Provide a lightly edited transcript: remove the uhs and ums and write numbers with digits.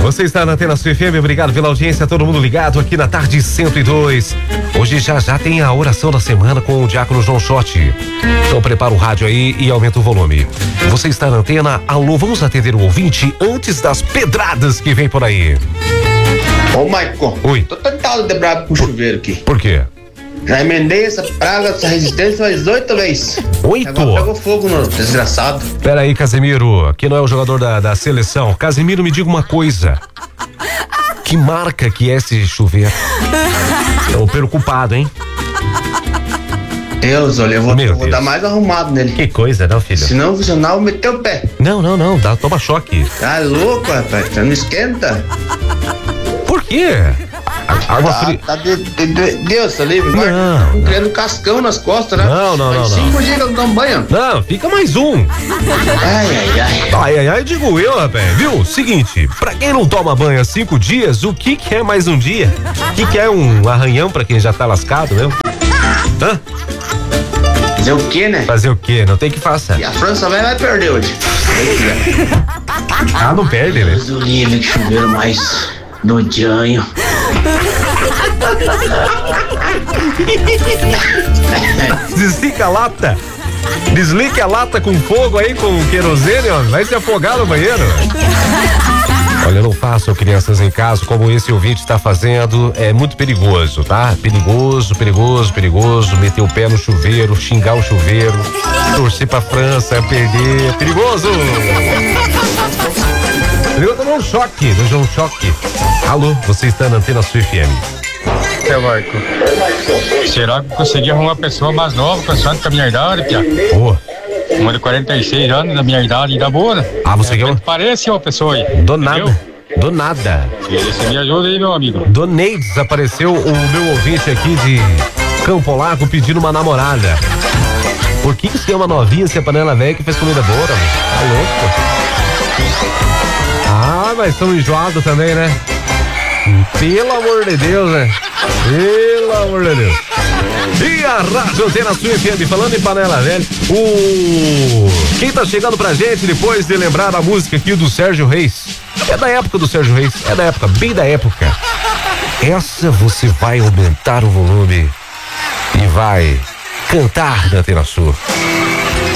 Você está na Antena Sul FM, obrigado pela audiência, todo mundo ligado aqui na Tarde 102. Hoje já tem a oração da semana com o diácono João Schotti. Então prepara o rádio aí e aumenta o volume. Você está na antena, alô, vamos atender o ouvinte antes das pedradas que vem por aí. Ô, Maicon. Oi. Tô tentado de bravo com o chuveiro aqui. Por quê? Já emendei essa praga, essa resistência mais 8 vezes. 8? Agora pegou fogo no desgraçado. Pera aí, Casemiro, aqui não é o jogador da seleção. Casemiro, me diga uma coisa. Que marca que é esse chuveiro? Tô preocupado, hein? Deus, olha, eu vou dar mais arrumado nele. Que coisa, não, filho? Se não funcionar, eu vou meter o pé. Não, toma choque. Tá louco, rapaz? Você não esquenta? Por quê? Água fria. Deus, tá livre? Não. Criando cascão nas costas, né? Não. 5 dias que eu dou um banho. Não, fica mais um. Ai, digo eu, rapaz. Viu? Seguinte, pra quem não toma banho há 5 dias, o que é mais um dia? O que é um arranhão pra quem já tá lascado, mesmo? Hã? Fazer o quê, né? Fazer o quê? Não tem que faça. E a França vai perder hoje. Não perde, né? Deus do livre, que chuveiro mais nojento. Desliga a lata. Desliga a lata com fogo aí, com querosene, ó. Vai se afogar no banheiro. Olha, não façam crianças em casa como esse ouvinte está fazendo, é muito perigoso, tá? Perigoso. Meter o pé no chuveiro, xingar o chuveiro, torcer pra França, perder, perigoso. Eu tô num choque, no João Choque. Alô, você está na Antena Sul FM. É, Marco. Será que eu consegui arrumar uma pessoa mais nova, pessoa da minha idade, Pia? Uma de 46 anos, da minha idade, e da boa, né? Você quer? Parece uma pessoa aí. Do nada. Você me ajuda aí, meu amigo. Doneides, apareceu o meu ouvinte aqui de Campo Largo pedindo uma namorada. Por que você é uma novinha, se é panela velha que fez comida boa, mano? Tá louco? Mas estão enjoados também, né? Pelo amor de Deus, né? Pelo amor de Deus. E a Rádio Antena Sul FM, falando em panela velha, quem tá chegando pra gente depois de lembrar a música aqui do Sérgio Reis? É da época do Sérgio Reis, é da época, bem da época. Essa você vai aumentar o volume e vai cantar na Antena Sul.